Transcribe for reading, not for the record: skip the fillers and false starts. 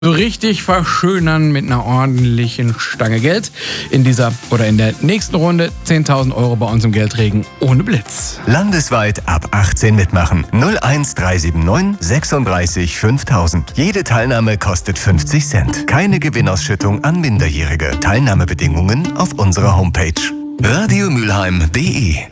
So richtig verschönern mit einer ordentlichen Stange Geld. In dieser oder in der nächsten Runde 10.000 Euro bei uns im Geldregen ohne Blitz. Landesweit ab 18 mitmachen. 01379 36 5000. Jede Teilnahme kostet 50 Cent. Keine Gewinnausschüttung an Minderjährige. Teilnahmebedingungen auf unserer Homepage. radiomülheim.de